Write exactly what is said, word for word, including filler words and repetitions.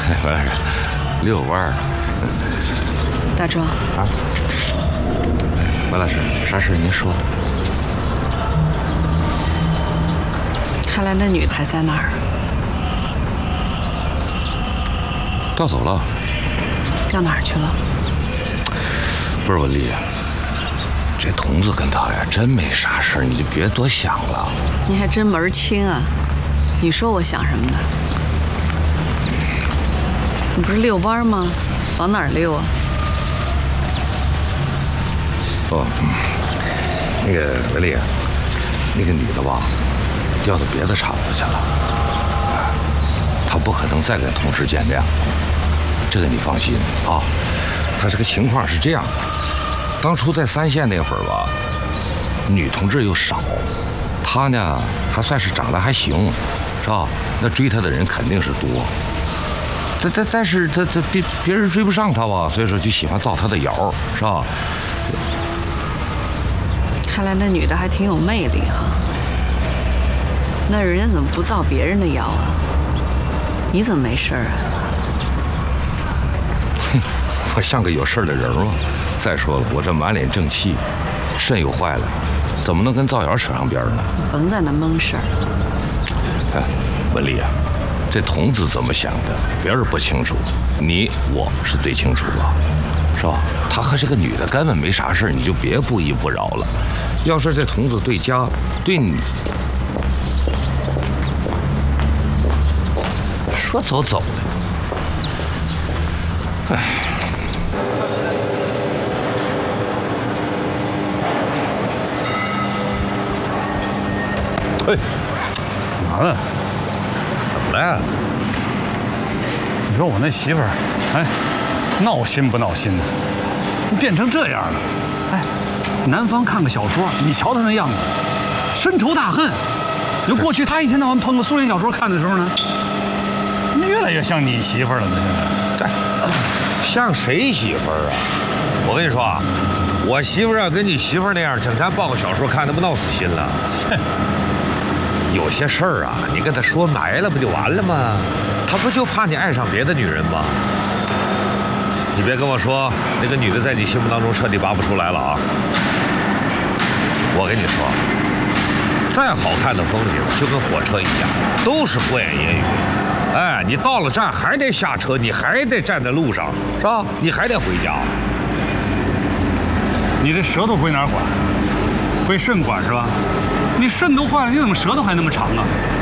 不是，遛弯儿。 大壮啊，王老师，啥事您说。 看来那女的还在那儿。 调走了。 调哪儿去了？ 不是文丽，这童子跟他呀真没啥事，你就别多想了。 你还真门儿清啊！你说我想什么呢？你不是遛弯吗？往哪儿遛啊？ 哦，那个文丽，那个女的吧，调到别的厂子去了，她不可能再跟同志见面，这个你放心啊。她这个情况是这样的，当初在三线那会儿吧，女同志又少，她呢还算是长得还行，是吧？那追她的人肯定是多。但但但是她她别别人追不上她吧，所以说就喜欢造她的谣，是吧？ 看来那女的还挺有魅力哈。那人家怎么不造别人的谣啊？你怎么没事啊？ 哼，我像个有事的人吗？再说了，我这满脸正气，肾又坏了，怎么能跟造谣扯上边呢？ 甭在那蒙事儿。 哎，文丽啊，这童子怎么想的，别人不清楚，你我是最清楚了，是吧？他和这个女的根本没啥事，你就别不依不饶了。要是这童子对家对你说走走的，哎。哎， 干嘛呢？ 怎么了？ 你说我那媳妇儿，哎，闹心不闹心的？你变成这样了，哎，南方看个小说，你瞧他那样子，深仇大恨。你说过去他一天到晚碰个苏联小说看的时候呢，越来越像你媳妇儿了呢。现在， 像谁媳妇儿啊？我跟你说啊，我媳妇儿要跟你媳妇儿那样，整天抱个小说看，那不闹死心了。有些事儿啊，你跟他说埋了不就完了吗？他不就怕你爱上别的女人吗？你别跟我说那个女的在你心目当中彻底拔不出来了啊！我跟你说，再好看的风景就跟火车一样，都是过眼烟云。哎，你到了站还得下车，你还得站在路上，是吧？你还得回家。 你这舌头归哪儿管？归肾管是吧？你肾都坏了，你怎么舌头还那么长啊？